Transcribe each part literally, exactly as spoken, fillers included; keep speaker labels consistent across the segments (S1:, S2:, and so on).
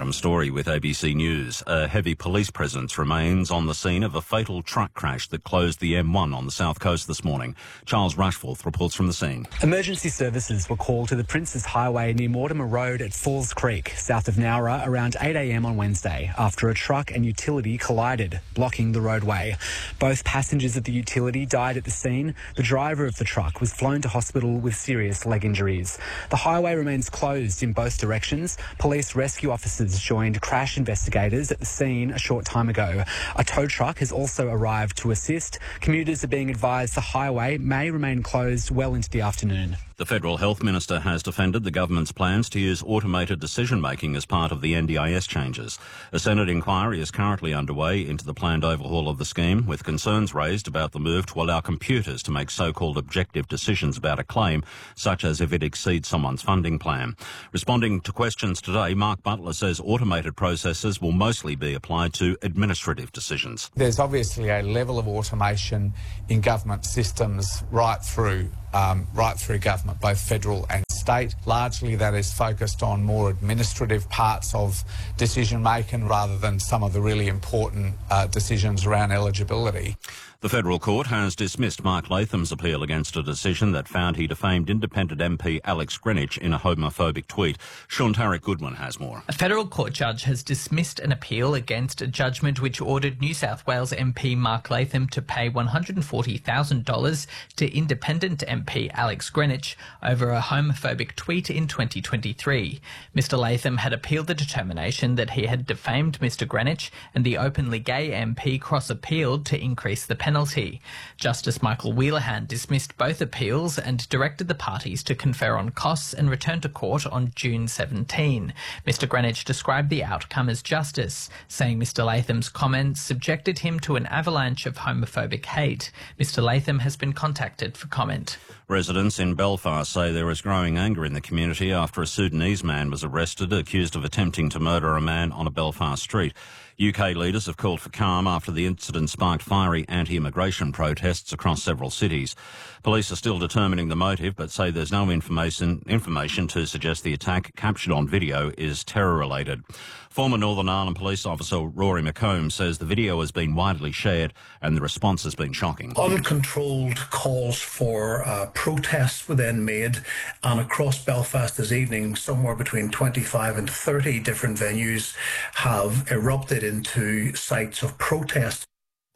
S1: Adam Story with A B C News. A heavy police presence remains on the scene of a fatal truck crash that closed the M one on the south coast this morning. Charles Rushforth reports from the scene.
S2: Emergency services were called to the Princes Highway near Mortimer Road at Falls Creek, south of Nowra, around eight a m on Wednesday after a truck and utility collided, blocking the roadway. Both passengers of the utility died at the scene. The driver of the truck was flown to hospital with serious leg injuries. The highway remains closed in both directions. Police rescue officers joined crash investigators at the scene a short time ago. A tow truck has also arrived to assist. Commuters are being advised the highway may remain closed well into the afternoon.
S1: The Federal Health Minister has defended the government's plans to use automated decision-making as part of the N D I S changes. A Senate inquiry is currently underway into the planned overhaul of the scheme, with concerns raised about the move to allow computers to make so-called objective decisions about a claim, such as if it exceeds someone's funding plan. Responding to questions today, Mark Butler says automated processes will mostly be applied to administrative decisions.
S3: There's obviously a level of automation in government systems right through Um, right through government, both federal and state. Largely that is focused on more administrative parts of decision making rather than some of the really important uh, decisions around eligibility.
S1: The federal court has dismissed Mark Latham's appeal against a decision that found he defamed independent M P Alex Greenwich in a homophobic tweet. Sean Tarek Goodwin has more.
S4: A federal court judge has dismissed an appeal against a judgment which ordered New South Wales M P Mark Latham to pay one hundred forty thousand dollars to independent M P Alex Greenwich over a homophobic tweet in twenty twenty-three. Mister Latham had appealed the determination that he had defamed Mister Greenwich, and the openly gay M P cross-appealed to increase the penalty. Justice Michael Wheelahan dismissed both appeals and directed the parties to confer on costs and return to court on June seventeenth. Mister Greenwich described the outcome as justice, saying Mister Latham's comments subjected him to an avalanche of homophobic hate. Mister Latham has been contacted for comment.
S1: Residents in Belfast say there is growing anger in the community after a Sudanese man was arrested accused of attempting to murder a man on a Belfast street. U K leaders have called for calm after the incident sparked fiery anti-immigration protests across several cities. Police are still determining the motive, but say there's no information information to suggest the attack captured on video is terror-related. Former Northern Ireland police officer Rory McComb says the video has been widely shared and the response has been shocking.
S5: Uncontrolled calls for uh, protests were then made, and across Belfast this evening, somewhere between twenty-five and thirty different venues have erupted into sites of protest.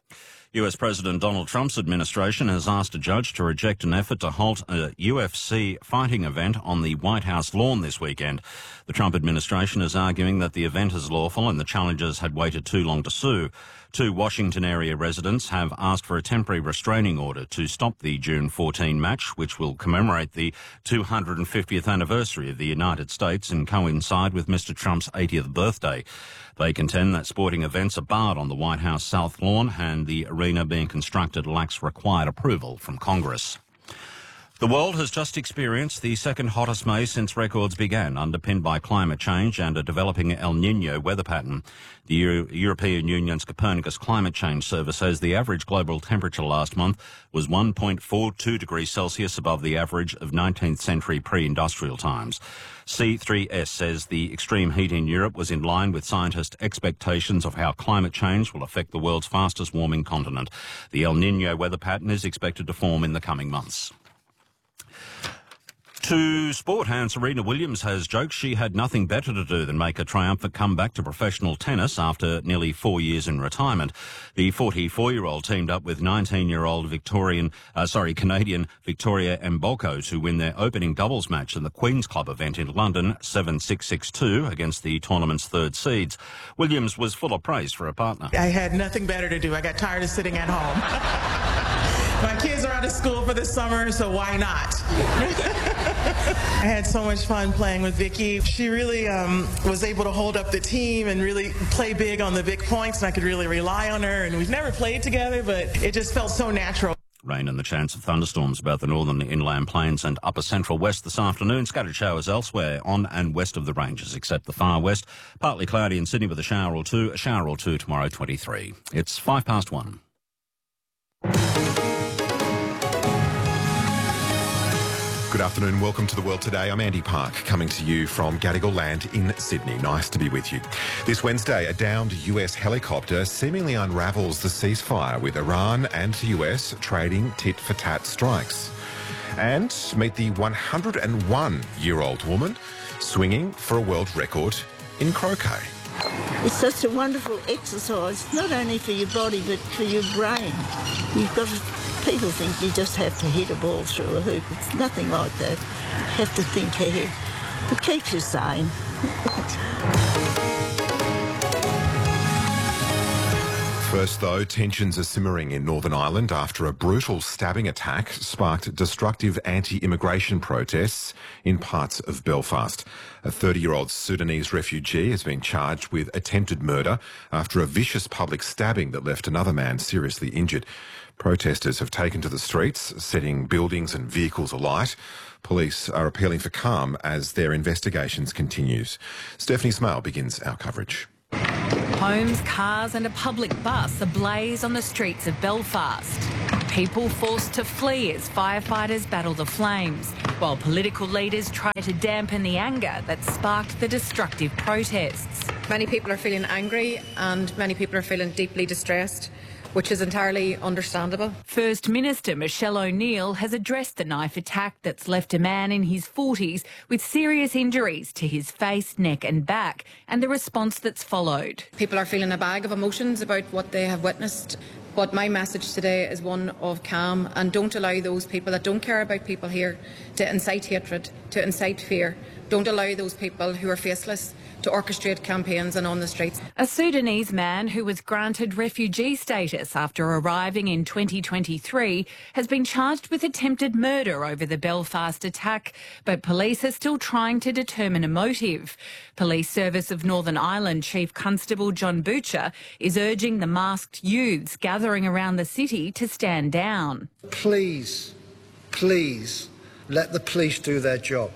S1: U S President Donald Trump's administration has asked a judge to reject an effort to halt a U F C fighting event on the White House lawn this weekend. The Trump administration is arguing that the event is lawful and the challengers had waited too long to sue. Two Washington area residents have asked for a temporary restraining order to stop the June fourteenth match, which will commemorate the two hundred fiftieth anniversary of the United States and coincide with Mister Trump's eightieth birthday. They contend that sporting events are barred on the White House South Lawn and the arena being constructed lacks required approval from Congress. The world has just experienced the second hottest May since records began, underpinned by climate change and a developing El Niño weather pattern. The Euro- European Union's Copernicus Climate Change Service says the average global temperature last month was one point four two degrees Celsius above the average of nineteenth century pre-industrial times. C three S says the extreme heat in Europe was in line with scientists' expectations of how climate change will affect the world's fastest warming continent. The El Niño weather pattern is expected to form in the coming months. To sport, and Serena Williams has joked she had nothing better to do than make a triumphant comeback to professional tennis after nearly four years in retirement. The forty-four-year-old teamed up with nineteen-year-old Victorian, uh, sorry, Canadian Victoria Mbolko to win their opening doubles match in the Queen's Club event in London, seven six six two, against the tournament's third seeds. Williams was full of praise for her partner.
S6: I had nothing better to do. I got tired of sitting at home. My kids are out of school for the summer, so why not? I had so much fun playing with Vicky. She really um, was able to hold up the team and really play big on the big points, and I could really rely on her. And we've never played together, but it just felt so natural.
S1: Rain and the chance of thunderstorms about the northern inland plains and upper central west this afternoon. Scattered showers elsewhere on and west of the ranges, except the far west. Partly cloudy in Sydney with a shower or two. A shower or two tomorrow, twenty-three. It's five past one.
S7: Good afternoon. Welcome to The World Today. I'm Andy Park, coming to you from Gadigal Land in Sydney. Nice to be with you. This Wednesday, a downed U S helicopter seemingly unravels the ceasefire, with Iran and the U S trading tit-for-tat strikes. And meet the one hundred and one-year-old woman swinging for a world record in croquet.
S8: It's such a wonderful exercise, not only for your body but for your brain. You've got to, people think you just have to hit a ball through a hoop. It's nothing like that. You have to think ahead. It keeps you sane.
S7: First, though, tensions are simmering in Northern Ireland after a brutal stabbing attack sparked destructive anti-immigration protests in parts of Belfast. A thirty-year-old Sudanese refugee has been charged with attempted murder after a vicious public stabbing that left another man seriously injured. Protesters have taken to the streets, setting buildings and vehicles alight. Police are appealing for calm as their investigations continues. Stephanie Smale begins our coverage.
S9: Homes, cars and a public bus ablaze on the streets of Belfast. People forced to flee as firefighters battle the flames, while political leaders try to dampen the anger that sparked the destructive protests.
S10: Many people are feeling angry and many people are feeling deeply distressed, which is entirely understandable.
S9: First Minister Michelle O'Neill has addressed the knife attack that's left a man in his forties with serious injuries to his face, neck and back, and the response that's followed.
S10: People are feeling a bag of emotions about what they have witnessed, but my message today is one of calm, and don't allow those people that don't care about people here to incite hatred, to incite fear. Don't allow those people who are faceless to orchestrate campaigns and on the streets.
S9: A Sudanese man who was granted refugee status after arriving in twenty twenty-three has been charged with attempted murder over the Belfast attack, but police are still trying to determine a motive. Police Service of Northern Ireland Chief Constable John Butcher is urging the masked youths gathering around the city to stand down.
S11: Please, please let the police do their job,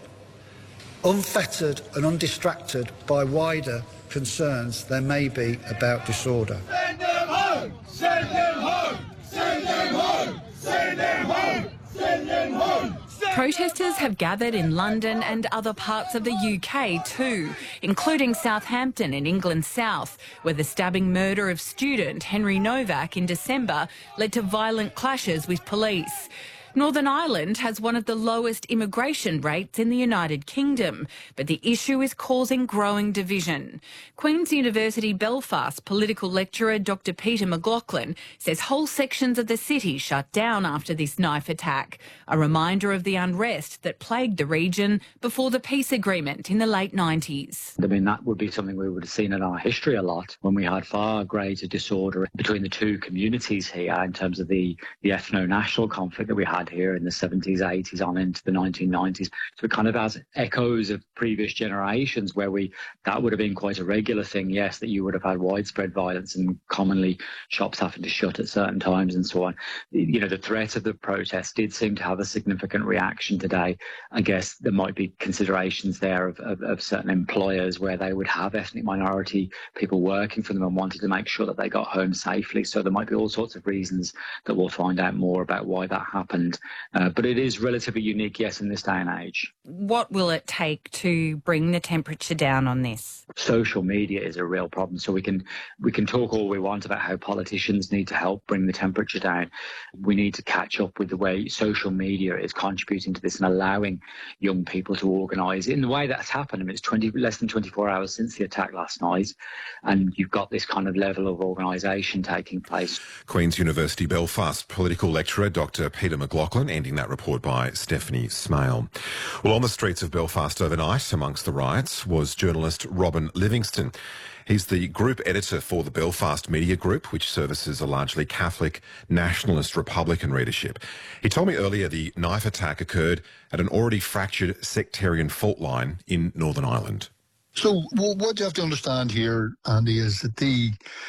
S11: unfettered and undistracted by wider concerns there may be about disorder.
S12: Send them home! Send them home! Send them home! Send them home! Send them home!
S9: Protesters have gathered in London and other parts of the U K too, including Southampton in England's south, where the stabbing murder of student Henry Novak in December led to violent clashes with police. Northern Ireland has one of the lowest immigration rates in the United Kingdom, but the issue is causing growing division. Queen's University Belfast political lecturer Doctor Peter McLaughlin says whole sections of the city shut down after this knife attack, a reminder of the unrest that plagued the region before the peace agreement in the late nineties.
S13: I mean, that would be something we would have seen in our history a lot, when we had far greater disorder between the two communities here in terms of the, the ethno-national conflict that we had here in the seventies, eighties, on into the nineteen nineties. So it kind of has echoes of previous generations where we that would have been quite a regular thing, yes, that you would have had widespread violence and commonly shops having to shut at certain times and so on. You know, the threat of the protest did seem to have a significant reaction today. I guess there might be considerations there of, of, of certain employers where they would have ethnic minority people working for them and wanted to make sure that they got home safely. So there might be all sorts of reasons that we'll find out more about why that happened. Uh, but it is relatively unique, yes, in this day and age.
S9: What will it take to bring the temperature down on this?
S13: Social media is a real problem. So we can we can talk all we want about how politicians need to help bring the temperature down. We need to catch up with the way social media is contributing to this and allowing young people to organise in the way that's happened. I mean, it's twenty less than twenty-four hours since the attack last night, and you've got this kind of level of organisation taking place.
S7: Queen's University Belfast political lecturer Doctor Peter McLaughlin, ending that report by Stephanie Smale. Well, on the streets of Belfast overnight, amongst the riots, was journalist Robin Livingston. He's the group editor for the Belfast Media Group, which services a largely Catholic, nationalist, Republican readership. He told me earlier the knife attack occurred at an already fractured sectarian fault line in Northern Ireland.
S14: So well, what you have to understand here, Andy, is that the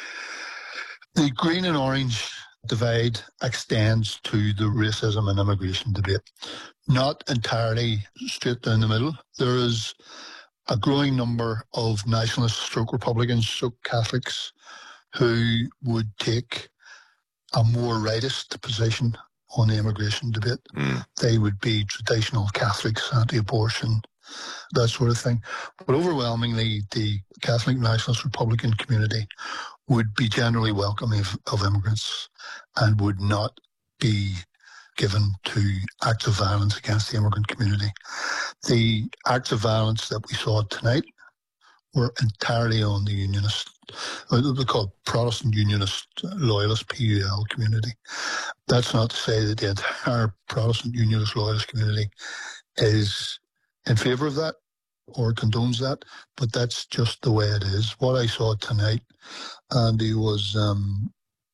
S14: the green and orange divide extends to the racism and immigration debate, not entirely straight down the middle. There is a growing number of nationalist stroke Republicans, stroke Catholics, who would take a more rightist position on the immigration debate.
S7: Mm.
S14: They would be traditional Catholics, anti-abortion, that sort of thing. But overwhelmingly, the Catholic Nationalist Republican community would be generally welcoming of, of immigrants and would not be given to acts of violence against the immigrant community. The acts of violence that we saw tonight were entirely on the unionist, what they call Protestant Unionist Loyalist P U L community. That's not to say that the entire Protestant Unionist Loyalist community is in favour of that or condones that, but that's just the way it is. What I saw tonight, Andy, was um,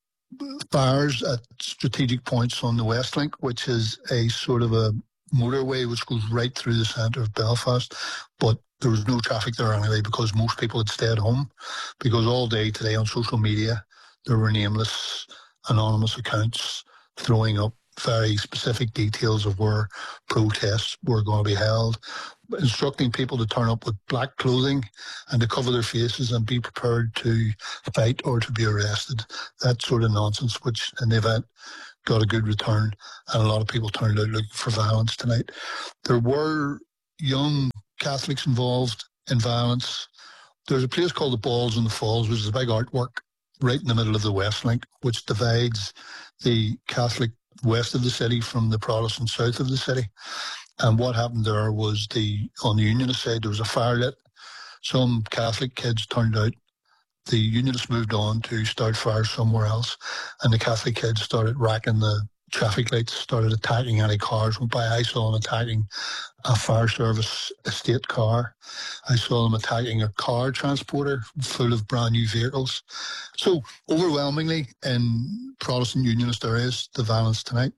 S14: fires at strategic points on the West Link, which is a sort of a motorway which goes right through the centre of Belfast, but there was no traffic there anyway because most people had stayed home, because all day today on social media there were nameless, anonymous accounts throwing up very specific details of where protests were going to be held, instructing people to turn up with black clothing and to cover their faces and be prepared to fight or to be arrested. That sort of nonsense, which in the event got a good return, and a lot of people turned out looking for violence tonight. There were young Catholics involved in violence. There's a place called the Balls and the Falls, which is a big artwork right in the middle of the West Link, which divides the Catholic west of the city from the Protestant south of the city. And what happened there was, the on the Unionist side, there was a fire lit. Some Catholic kids turned out. The Unionists moved on to start fires somewhere else, and the Catholic kids started racking the traffic lights, started attacking any cars went by. I saw them attacking a fire service estate car. I saw them attacking a car transporter full of brand new vehicles. So overwhelmingly in Protestant Unionist areas, the violence tonight,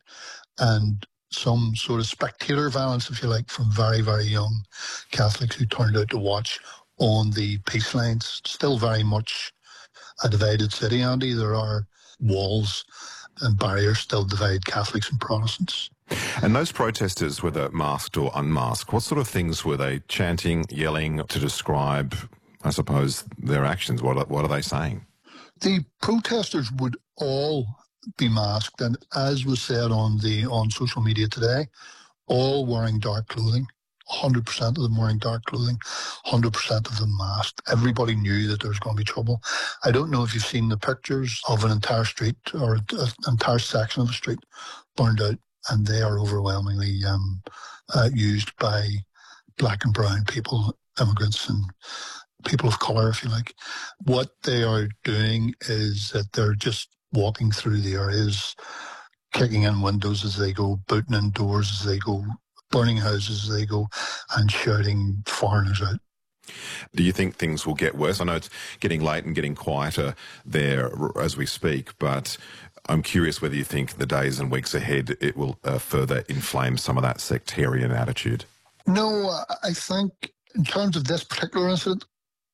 S14: and some sort of spectator violence, if you like, from very, very young Catholics who turned out to watch on the peace lines. Still very much a divided city, Andy. There are walls and barriers still divide Catholics and Protestants.
S7: And those protesters, whether masked or unmasked, what sort of things were they chanting, yelling to describe, I suppose, their actions? What are, what are they saying?
S14: The protesters would all be masked, and as was said on the on social media today, all wearing dark clothing. one hundred percent of them wearing dark clothing, one hundred percent of them masked. Everybody knew that there was going to be trouble. I don't know if you've seen the pictures of an entire street or an entire section of the street burned out, and they are overwhelmingly um, uh, used by black and brown people, immigrants and people of colour, if you like. What they are doing is that they're just walking through the areas, kicking in windows as they go, booting in doors as they go, burning houses as they go, and shouting foreigners out.
S7: Do you think things will get worse? I know it's getting late and getting quieter there as we speak, but I'm curious whether you think the days and weeks ahead it will uh, further inflame some of that sectarian attitude.
S14: No, I think in terms of this particular incident,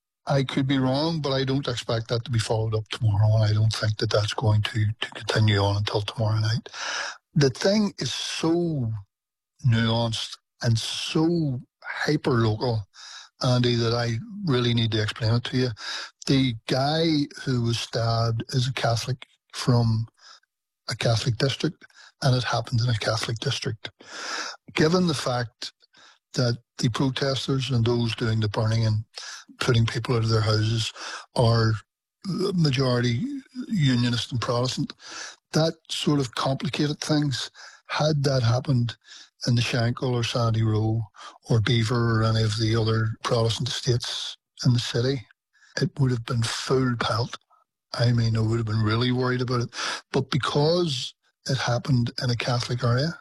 S14: I could be wrong, but I don't expect that to be followed up tomorrow, and I don't think that that's going to, to continue on until tomorrow night. The thing is so nuanced and so hyper-local, Andy, that I really need to explain it to you. The guy who was stabbed is a Catholic from a Catholic district, and it happened in a Catholic district. Given the fact that the protesters and those doing the burning and putting people out of their houses are majority Unionist and Protestant, that sort of complicated things. Had that happened in the Shankill or Sandy Row or Beaver or any of the other Protestant estates in the city, it would have been full pelt. I mean, I would have been really worried about it. But because it happened in a Catholic area,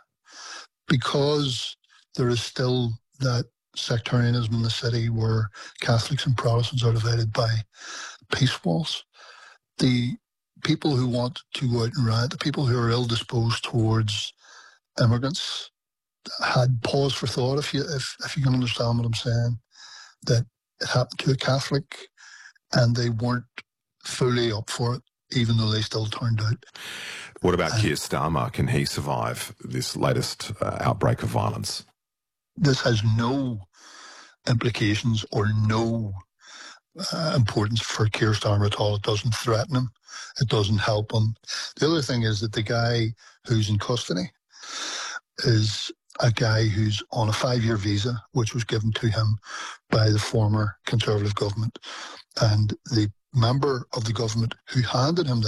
S14: because there is still that sectarianism in the city where Catholics and Protestants are divided by peace walls, the people who want to go out and riot, the people who are ill-disposed towards immigrants, had pause for thought, if you if, if you can understand what I'm saying, that it happened to a Catholic and they weren't fully up for it, even though they still turned out.
S7: What about um, Keir Starmer? Can he survive this latest uh, outbreak of violence?
S14: This has no implications or no uh, importance for Keir Starmer at all. It doesn't threaten him. It doesn't help him. The other thing is that the guy who's in custody is a guy who's on a five-year visa, which was given to him by the former Conservative government. And the member of the government who handed him